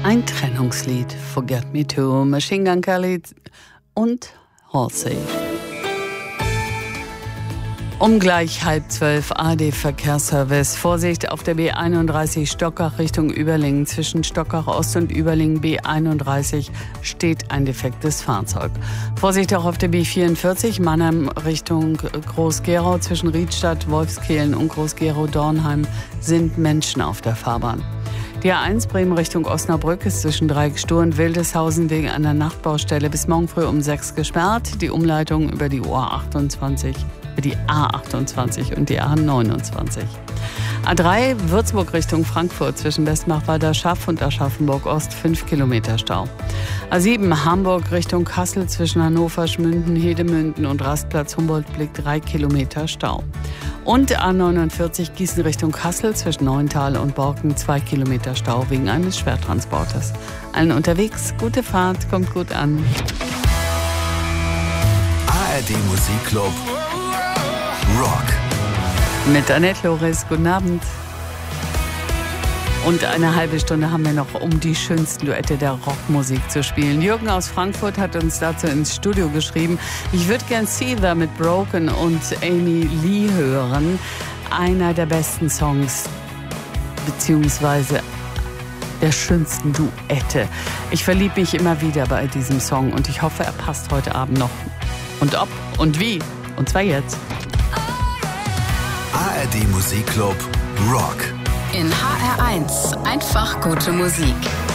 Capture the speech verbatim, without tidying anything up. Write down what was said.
Ein Trennungslied, Forget Me Too, Machine Gun Kelly und Halsey. Um gleich halb zwölf, A D Verkehrsservice. Vorsicht auf der B einunddreißig Stockach Richtung Überlingen. Zwischen Stockach Ost und Überlingen B einunddreißig steht ein defektes Fahrzeug. Vorsicht auch auf der B vierundvierzig Mannheim Richtung Groß-Gerau. Zwischen Riedstadt, Wolfskehlen und Groß-Gerau-Dornheim sind Menschen auf der Fahrbahn. Die A eins Bremen Richtung Osnabrück ist zwischen Dreiecksstuhl und Wildeshausen wegen einer Nachtbaustelle bis morgen früh um sechs gesperrt. Die Umleitung über die U A achtundzwanzig, über die A achtundzwanzig und die A neunundzwanzig. A drei Würzburg Richtung Frankfurt zwischen Westmach-Bad Schaff und Aschaffenburg Ost fünf Kilometer Stau. A sieben Hamburg Richtung Kassel zwischen Hannover, Schmünden, Hedemünden und Rastplatz Humboldt-Blick drei Kilometer Stau. Und A neunundvierzig Gießen Richtung Kassel zwischen Neuntal und Borken zwei Kilometer Stau wegen eines Schwertransporters. Allen unterwegs, gute Fahrt, kommt gut an. A R D Musikclub Rock. Mit Annette Loris, guten Abend. Und eine halbe Stunde haben wir noch, um die schönsten Duette der Rockmusik zu spielen. Jürgen aus Frankfurt hat uns dazu ins Studio geschrieben. Ich würde gern Seether mit Broken und Amy Lee hören. Einer der besten Songs, beziehungsweise der schönsten Duette. Ich verliebe mich immer wieder bei diesem Song und ich hoffe, er passt heute Abend noch. Und ob und wie. Und zwar jetzt. A R D Musikclub Rock. In H R eins einfach gute Musik.